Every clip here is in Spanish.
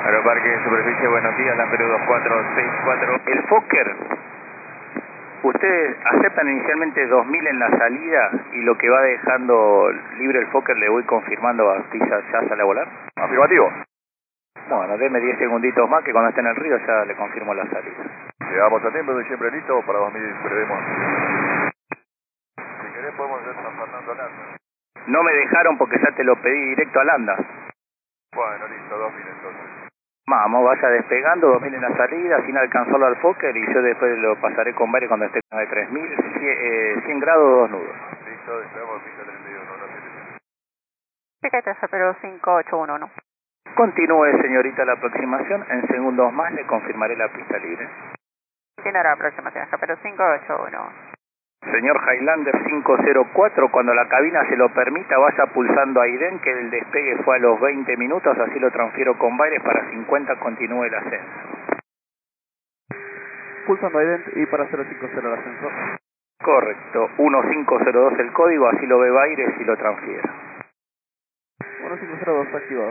Aeroparque de Superficie, buenos días, la Perú 2464. El Fokker, ustedes aceptan inicialmente 2000 en la salida y lo que va dejando libre el Fokker le voy confirmando a Pisa, ¿ya sale a volar? Afirmativo. Bueno, deme 10 segunditos más que cuando esté en el río ya le confirmo la salida. Llegamos a tiempo, estoy siempre listo para 2000, prevemos. Si querés podemos hacer San Fernando Landa. No me dejaron porque ya te lo pedí directo a Landa. Bueno, listo, 2000 entonces. Vamos, vaya despegando, 2000 en la salida, sin alcanzarlo al Fokker y yo después lo pasaré con varios cuando esté de 3000, 100 grados, 2 nudos. Listo, despegamos pista 31, gracias. Pica pero 581, Continúe, señorita, la aproximación. En segundos más le confirmaré la pista libre. tiene la aproximación, pero 581. Señor Highlander 504, cuando la cabina se lo permita, vaya pulsando a IDEN, que el despegue fue a los 20 minutos, así lo transfiero con Baires para 50, continúe el ascenso. Pulsando ident y para 050 el ascensor. Correcto, 1502 el código, así lo ve Baires y lo transfiero. 1502 activado.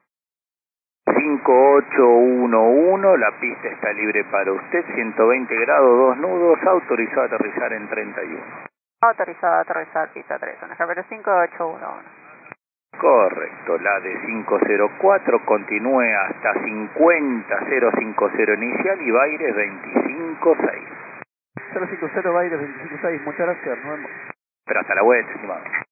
5811, la pista está libre para usted, 120 grados, 2 nudos, autorizado a aterrizar en 31. Autorizado a aterrizar pista 3, pero 5811. Correcto, la de 504 continúe hasta 50050 inicial y Baires 256. 050 Baires 256, muchas gracias, nos vemos. Pero hasta la vuelta, estimado.